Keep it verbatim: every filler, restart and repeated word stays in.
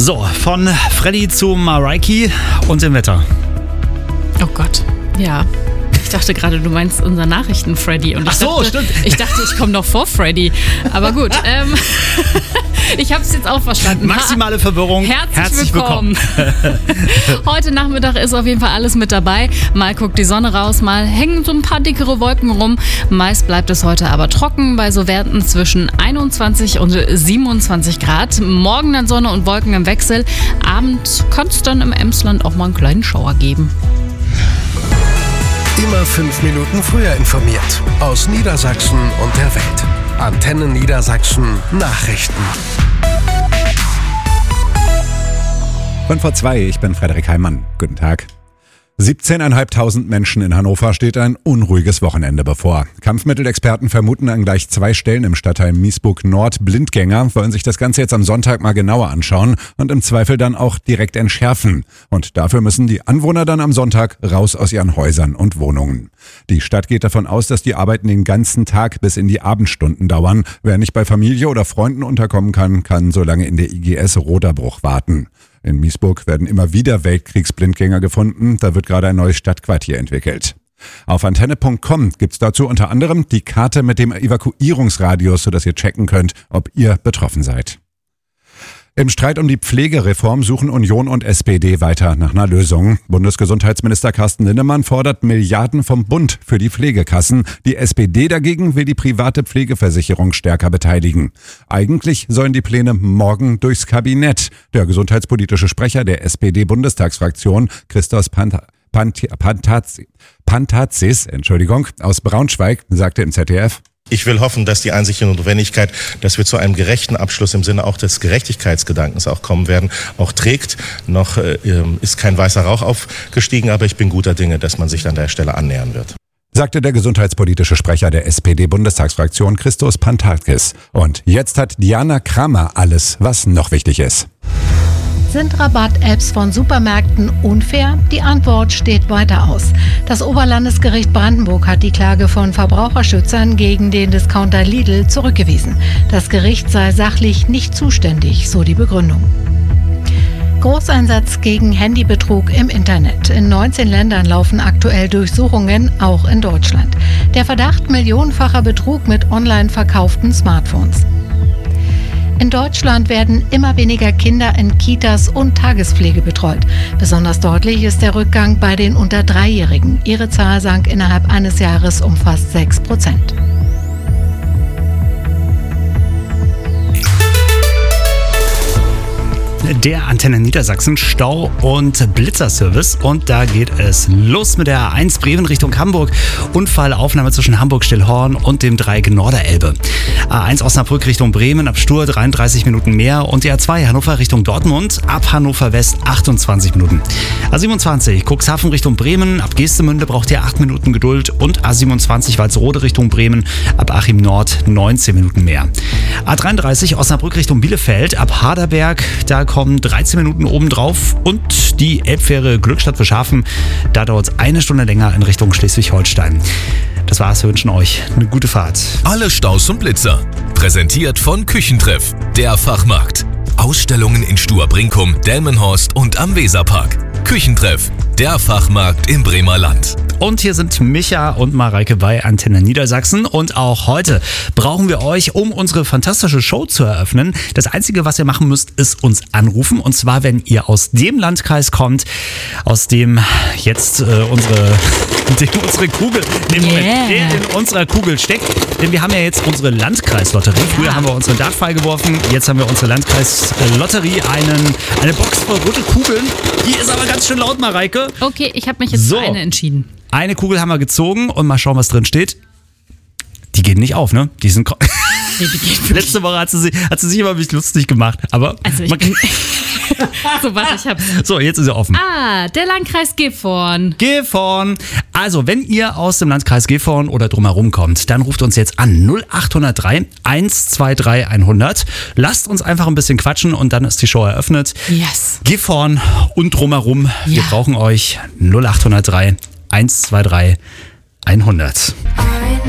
So, von Freddy zu Mareike und dem Wetter. Oh Gott, ja. Ich dachte gerade, du meinst unser Nachrichten-Freddy. Und ich Ach so, dachte, stimmt. Ich dachte, ich komme noch vor Freddy. Aber gut, ähm, ich habe es jetzt auch verstanden. Maximale Verwirrung. Herzlich, Herzlich willkommen. willkommen. Heute Nachmittag ist auf jeden Fall alles mit dabei. Mal guckt die Sonne raus, mal hängen so ein paar dickere Wolken rum. Meist bleibt es heute aber trocken bei so Werten zwischen einundzwanzig und siebenundzwanzig Grad. Morgen dann Sonne und Wolken im Wechsel. Abend kann es dann im Emsland auch mal einen kleinen Schauer geben. Immer fünf Minuten früher informiert. Aus Niedersachsen und der Welt. Antenne Niedersachsen Nachrichten. Von vor zwei, ich bin Frederik Heimann. Guten Tag. siebzehntausendfünfhundert Menschen in Hannover steht ein unruhiges Wochenende bevor. Kampfmittelexperten vermuten an gleich zwei Stellen im Stadtteil Miesburg-Nord Blindgänger, wollen sich das Ganze jetzt am Sonntag mal genauer anschauen und im Zweifel dann auch direkt entschärfen. Und dafür müssen die Anwohner dann am Sonntag raus aus ihren Häusern und Wohnungen. Die Stadt geht davon aus, dass die Arbeiten den ganzen Tag bis in die Abendstunden dauern. Wer nicht bei Familie oder Freunden unterkommen kann, kann so lange in der I G S Roderbruch warten. In Miesburg werden immer wieder Weltkriegsblindgänger gefunden. Da wird gerade ein neues Stadtquartier entwickelt. Auf antenne punkt com gibt's dazu unter anderem die Karte mit dem Evakuierungsradius, sodass ihr checken könnt, ob ihr betroffen seid. Im Streit um die Pflegereform suchen Union und S P D weiter nach einer Lösung. Bundesgesundheitsminister Carsten Linnemann fordert Milliarden vom Bund für die Pflegekassen. Die S P D dagegen will die private Pflegeversicherung stärker beteiligen. Eigentlich sollen die Pläne morgen durchs Kabinett. Der gesundheitspolitische Sprecher der S P D-Bundestagsfraktion, Christos Panta- Pant- Pantazis, Pantazis, Entschuldigung, aus Braunschweig, sagte im Z D F: Ich will hoffen, dass die Einsicht und Notwendigkeit, dass wir zu einem gerechten Abschluss im Sinne auch des Gerechtigkeitsgedankens auch kommen werden, auch trägt. Noch äh, ist kein weißer Rauch aufgestiegen, aber ich bin guter Dinge, dass man sich an der Stelle annähern wird. Sagte der gesundheitspolitische Sprecher der S P D-Bundestagsfraktion, Christos Pantazis. Und jetzt hat Diana Kramer alles, was noch wichtig ist. Sind Rabatt-Apps von Supermärkten unfair? Die Antwort steht weiter aus. Das Oberlandesgericht Brandenburg hat die Klage von Verbraucherschützern gegen den Discounter Lidl zurückgewiesen. Das Gericht sei sachlich nicht zuständig, so die Begründung. Großeinsatz gegen Handybetrug im Internet. In neunzehn Ländern laufen aktuell Durchsuchungen, auch in Deutschland. Der Verdacht millionenfacher Betrug mit online verkauften Smartphones. In Deutschland werden immer weniger Kinder in Kitas und Tagespflege betreut. Besonders deutlich ist der Rückgang bei den unter Dreijährigen. Ihre Zahl sank innerhalb eines Jahres um fast sechs Prozent. Der Antenne Niedersachsen Stau- und Blitzerservice. Und da geht es los mit der A eins Bremen Richtung Hamburg. Unfallaufnahme zwischen Hamburg-Stillhorn und dem Dreieck Norderelbe. A eins Osnabrück Richtung Bremen ab Stur dreiunddreißig Minuten mehr. Und die A zwei Hannover Richtung Dortmund ab Hannover West achtundzwanzig Minuten. A siebenundzwanzig Cuxhaven Richtung Bremen ab Geestemünde braucht ihr acht Minuten Geduld. Und A siebenundzwanzig Walsrode Richtung Bremen ab Achim Nord neunzehn Minuten mehr. A dreiunddreißig Osnabrück Richtung Bielefeld ab Harderberg. Da kommen dreizehn Minuten obendrauf und die Elbfähre Glückstadt für Schafen, da dauert es eine Stunde länger in Richtung Schleswig-Holstein. Das war's, wir wünschen euch eine gute Fahrt. Alle Staus und Blitzer. Präsentiert von Küchentreff, der Fachmarkt. Ausstellungen in Stur-Brinkum, Delmenhorst und am Weserpark. Küchentreff, der Fachmarkt im Bremer Land. Und hier sind Micha und Mareike bei Antenne Niedersachsen. Und auch heute brauchen wir euch, um unsere fantastische Show zu eröffnen. Das Einzige, was ihr machen müsst, ist uns anrufen. Und zwar, wenn ihr aus dem Landkreis kommt, aus dem jetzt äh, unsere, dem unsere Kugel, dem Yeah. der in unserer Kugel steckt. Denn wir haben ja jetzt unsere Landkreislotterie. Früher haben wir unsere Dartpfeil geworfen. Jetzt haben wir unsere Landkreislotterie, einen, eine Box voll rote Kugeln. Die ist aber ganz schön laut, Mareike. Okay, ich habe mich jetzt So. für eine entschieden. Eine Kugel haben wir gezogen und mal schauen, was drin steht. Die gehen nicht auf, ne? Die sind ko- Nee, die geht Letzte Woche hat sie, sich- hat sie sich immer ein bisschen lustig gemacht. Aber Also ich man- bin so, warte, ich hab's. so, jetzt ist sie offen. Ah, der Landkreis Gifhorn. Gifhorn. Also, wenn ihr aus dem Landkreis Gifhorn oder drumherum kommt, dann ruft uns jetzt an null acht null drei, eins zwei drei, hundert. Lasst uns einfach ein bisschen quatschen und dann ist die Show eröffnet. Yes. Gifhorn und drumherum. Wir Ja. brauchen euch null acht null drei, eins zwei drei, hundert. I